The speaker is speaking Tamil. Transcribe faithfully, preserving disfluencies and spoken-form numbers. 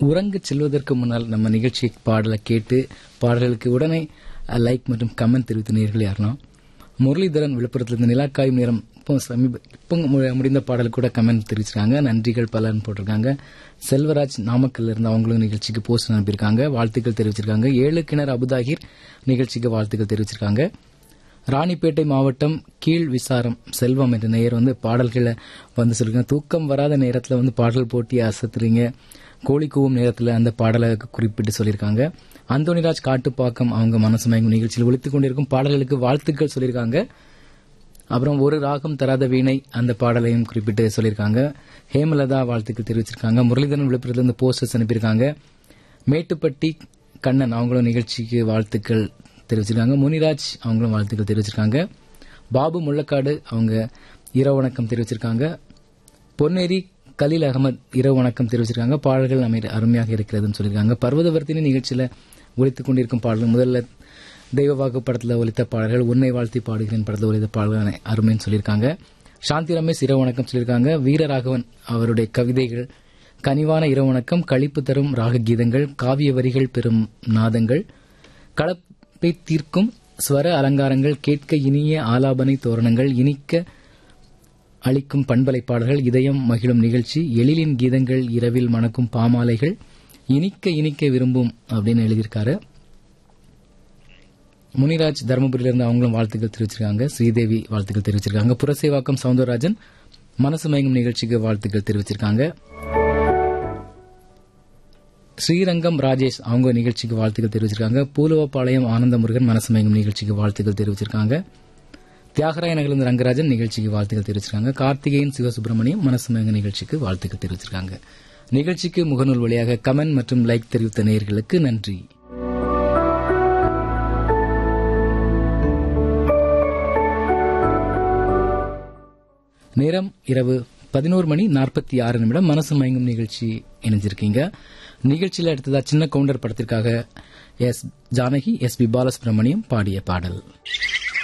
உறங்க செல்வதற்கு முன்னால் நம்ம நிகழ்ச்சி பாடலை கேட்டு பாடல்களுக்கு உடனே லைக் மற்றும் கமெண்ட் தெரிவித்த நேயர்கள் யாரெல்லாம்? முரளிதரன் விழுப்புரத்திலிருந்து நிலாக்காயும் நேரம் இப்போ சமீப இப்போ முடிந்த பாடல் கூட கமெண்ட் தெரிவிச்சிருக்காங்க. நன்றிகள் பலன்னு போட்டிருக்காங்க. செல்வராஜ் நாமக்கல்ல இருந்து அவங்களும் நிகழ்ச்சிக்கு போஸ்ட் அனுப்பியிருக்காங்க, வாழ்த்துக்கள் தெரிவிச்சிருக்காங்க. ஏழு கிணறு அபுதாகிர் நிகழ்ச்சிக்கு வாழ்த்துக்கள் தெரிவிச்சிருக்காங்க. ராணிப்பேட்டை மாவட்டம் கீழ் விசாரம் செல்வம் என்ற நேயர் வந்து பாடல்களை வந்து சொல்லிருக்காங்க. தூக்கம் வராத நேரத்தில் வந்து பாடல் போட்டி அசத்துறீங்க, கோழி கூவும் நேரத்தில் அந்த பாடலை குறிப்பிட்டு சொல்லியிருக்காங்க. அந்தோனிராஜ் காட்டுப்பாக்கம் அவங்க மனசு மயங்கும் நிகழ்ச்சியில் ஒலித்துக் கொண்டிருக்கும் பாடல்களுக்கு வாழ்த்துக்கள் சொல்லியிருக்காங்க. அப்புறம் ஒரு ராகம் தராத வீணை அந்த பாடலையும் குறிப்பிட்டு சொல்லியிருக்காங்க. ஹேமலதா வாழ்த்துக்கள் தெரிவிச்சிருக்காங்க. முரளிதரன் விழுப்புரத்திலிருந்து போஸ்டர்ஸ் அனுப்பியிருக்காங்க. மேட்டுப்பட்டி கண்ணன் அவங்களும் நிகழ்ச்சிக்கு வாழ்த்துக்கள் தெரிவிச்சிருக்காங்க. முனிராஜ் அவங்களும் வாழ்த்துக்கள் தெரிவிச்சிருக்காங்க. பாபு முள்ளக்காடு அவங்க இரவு வணக்கம் தெரிவிச்சிருக்காங்க. பொன்னேரி கலீல் அகமது இரவு வணக்கம் தெரிவிச்சிருக்காங்க. பாடல்கள் அருமையாக இருக்கிறதுன்னு சொல்லியிருக்காங்க. பர்வதவர்த்தினி நிகழ்ச்சியில் ஒலித்துக் கொண்டிருக்கும் பாடல்கள் முதல்ல தெய்வவாக்கு படத்தில் ஒலித்த பாடல்கள், உன்னை வாழ்த்தி பாடுகிறேன் படத்தில் ஒலித்த பாடல்கள் அருமைன்னு சொல்லியிருக்காங்க. சாந்தி ரமேஷ் இரவு வணக்கம் சொல்லியிருக்காங்க. வீரராகவன் அவருடைய கவிதைகள் கனிவான இரவு வணக்கம், களிப்பு தரும் ராக கீதங்கள், காவிய வரிகள் பெறும் நாதங்கள், கலப்பை தீர்க்கும் ஸ்வர அலங்காரங்கள், கேட்க இனிய ஆலாபனை தோரணங்கள், இனிக்க அளிக்கும் பண்பலை பாடல்கள், இதயம் மகிழும் நிகழ்ச்சி, எழிலின் கீதங்கள், இரவில் மணக்கும் பாமாலைகள், இனிக்க இனிக்க விரும்பும் அப்படின்னு எழுதியிருக்காரு. முனிராஜ் தருமபுரியிலிருந்து அவங்களும் வாழ்த்துக்கள் தெரிவிச்சிருக்காங்க. ஸ்ரீதேவி வாழ்த்துக்கள் தெரிவிச்சிருக்காங்க. புரசேவாக்கம் சவுந்தரராஜன் மனசு மயங்கும் நிகழ்ச்சிக்கு வாழ்த்துக்கள் தெரிவிச்சிருக்காங்க. ஸ்ரீரங்கம் ராஜேஷ் அவங்க நிகழ்ச்சிக்கு வாழ்த்துக்கள் தெரிவிச்சிருக்காங்க. பூலுவப்பாளையம் ஆனந்த முருகன் மனசு மயங்கும் நிகழ்ச்சிக்கு வாழ்த்துக்கள் தெரிவிச்சிருக்காங்க. தியாகராய நகர்ந்து ரங்கராஜன் நிகழ்ச்சிக்கு வாழ்த்துக்கள் தெரிவிச்சிருக்காங்க. கார்த்திகேயன் சிவசுப்பிரமணியம் மனசு மயங்கும் நிகழ்ச்சிக்கு வாழ்த்துக்கள் தெரிவிச்சிருக்காங்க. நிகழ்ச்சிக்கு முகநூல் வழியாக கமெண்ட் மற்றும் லைக் தெரிவித்த நேயர்களுக்கு நன்றி. நேரம் இரவு பதினோரு மணி நாற்பத்தி ஆறு நிமிடம். மனசு மயங்கும் நிகழ்ச்சி இணைஞ்சிருக்கீங்க. நிகழ்ச்சியில் அடுத்ததா சின்ன கவுண்டர் படத்திற்காக S Janaki, S B Balasubramaniam பாடிய பாடல்.